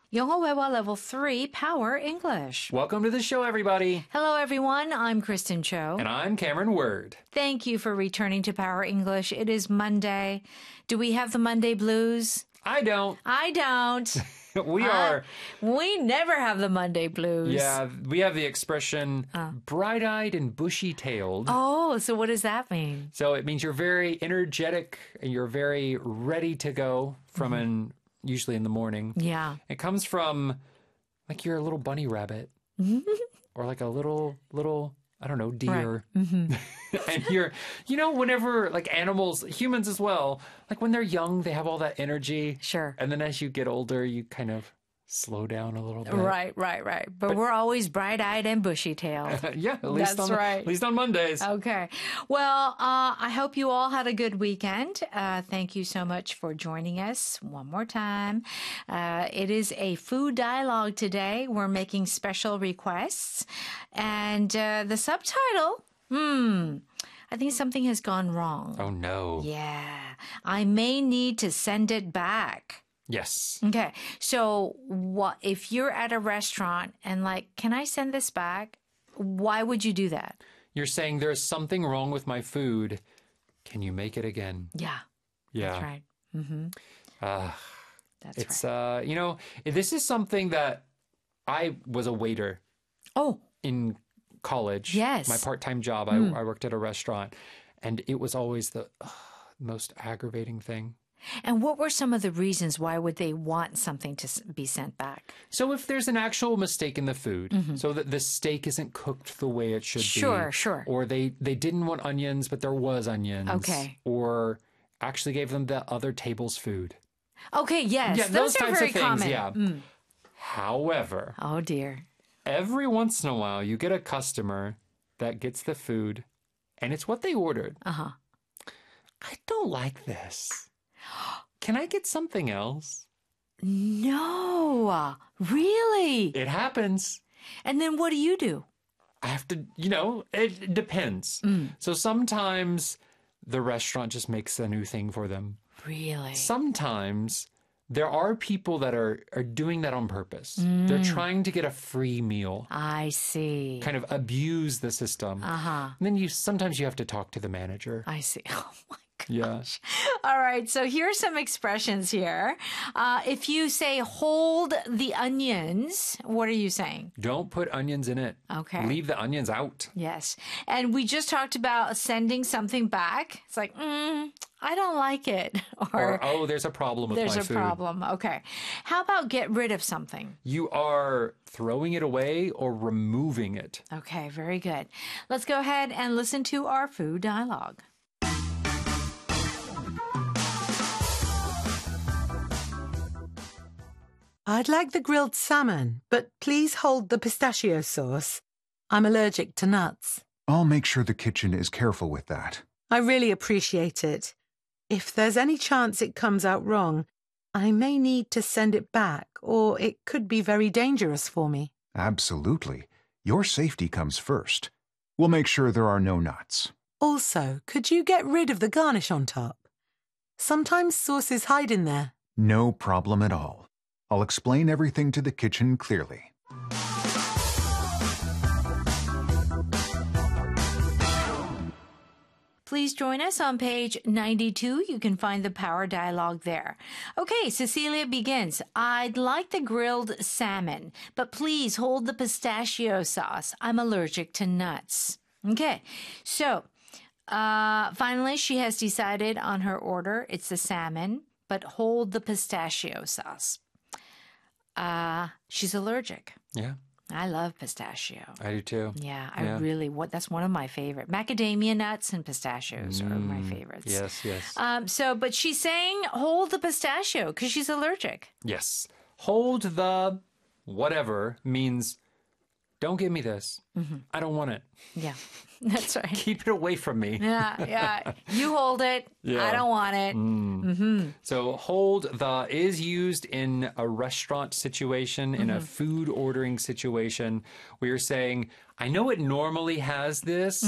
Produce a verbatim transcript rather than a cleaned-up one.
영어 회화 level three, Power English. Welcome to the show, everybody. Hello, everyone. I'm Kristen Cho. And I'm Cameron Word. Thank you for returning to Power English. It is Monday. Do we have the Monday blues? I don't. I don't. we I- are. We never have the Monday blues. Yeah, we have the expression bright-eyed and bushy-tailed. Oh, so what does that mean? So it means you're very energetic and you're very ready to go from an usually in the morning. Yeah. It comes from like you're a little bunny rabbit or like a little little I don't know deer. Mm-hmm. And you're you know whenever like animals, humans as well, like when they're young they have all that energy. Sure. And then as you get older you kind of slow down a little bit. Right, right, right. But, we're always bright-eyed and bushy-tailed. Yeah, at least That's on right. at least on Mondays. Okay. Well, uh, I hope you all had a good weekend. Uh, thank you so much for joining us one more time. Uh, it is a food dialogue today. We're making special requests. And uh, the subtitle, hmm, I think something has gone wrong. Oh no. Yeah. I may need to send it back. Yes. Okay. So what if you're at a restaurant and like, can I send this back? Why would you do that? You're saying there's something wrong with my food. Can you make it again? Yeah. Yeah. That's right. Mm-hmm. Uh, That's it's right. uh, you know, this is something that I was a waiter Oh, in college. Yes. My part-time job. I, I worked at a restaurant, and it was always the uh, most aggravating thing. and what were some of the reasons why would they want something to s- be sent back? So if there's an actual mistake in the food, so that the steak isn't cooked the way it should be. Sure, sure. Or they, they didn't want onions, but there was onions. Okay. Or actually gave them the other table's food. Okay, yes, Yeah, those, those are types very of things, common. yeah. Mm. However, Oh dear. every once in a while you get a customer that gets the food and it's what they ordered. Uh huh. I don't like this. Can I get something else? No, really. It happens. And then what do you do? I have to, you know, it depends. So sometimes the restaurant just makes a new thing for them. Really? Sometimes there are people that are, are doing that on purpose. They're trying to get a free meal, I see. kind of abuse the system. Uh huh. And then you sometimes you have to talk to the manager. I see. Oh my God. Yeah. All right, so here's some expressions here. Uh, if you say hold the onions, what are you saying? Don't put onions in it. Okay. Leave the onions out. Yes. And we just talked about sending something back. It's like, mm, I don't like it. Or, Or, oh, there's a problem with there's my a food. problem. Okay. How about get rid of something? You are throwing it away or removing it. Okay, very good. Let's go ahead and listen to our food dialogue. I'd like the grilled salmon, but please hold the pistachio sauce. I'm allergic to nuts. I'll make sure the kitchen is careful with that. I really appreciate it. If there's any chance it comes out wrong, I may need to send it back, or it could be very dangerous for me. Absolutely. Your safety comes first. We'll make sure there are no nuts. Also, could you get rid of the garnish on top? Sometimes sauces hide in there. No problem at all. I'll explain everything to the kitchen clearly. Please join us on page ninety-two. You can find the power dialogue there. Okay, Cecilia begins. I'd like the grilled salmon, but please hold the pistachio sauce. I'm allergic to nuts. Okay, so uh, finally she has decided on her order. It's the salmon, but hold the pistachio sauce. Uh, she's allergic. Yeah, I love pistachio. I do too. Yeah, I Yeah. really what that's one of my favorite. Macadamia nuts and pistachios are my Mm, favorites. Yes, yes. Um, so, but she's saying hold the pistachio because she's allergic. Yes. Hold the whatever means don't give me this. I don't want it. Yeah, that's right. Keep it away from me. Yeah, yeah. You hold it. I Yeah. don't want it. Mm. So hold the is used in a restaurant situation, in a food ordering situation where you're saying, I know it normally has this,